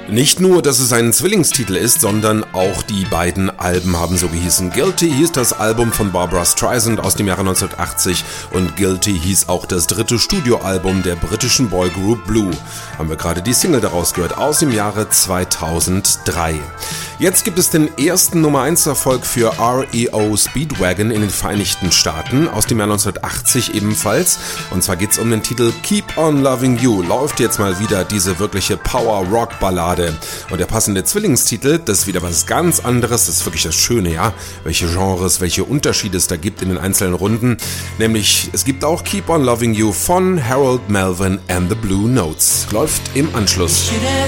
Nicht nur, dass es ein Zwillingstitel ist, sondern auch die beiden Alben haben so gehießen. Guilty hieß das Album von Barbra Streisand aus dem Jahre 1980 und Guilty hieß auch das dritte Studioalbum der britischen Boygroup Blue. Haben wir gerade die Single daraus gehört, aus dem Jahre 2003. Jetzt gibt es den ersten Nummer 1 Erfolg für REO Speedwagon in den Vereinigten Staaten, aus dem Jahr 1980 ebenfalls. Und zwar geht es um den Titel Keep on Loving You. Läuft jetzt mal wieder diese wirkliche Power-Rock-Ballade. Und der passende Zwillingstitel, das ist wieder was ganz anderes, das ist wirklich das Schöne, ja, welche Genres, welche Unterschiede es da gibt in den einzelnen Runden. Nämlich, es gibt auch Keep on Loving You von Harold Melvin and the Blue Notes. Läuft im Anschluss.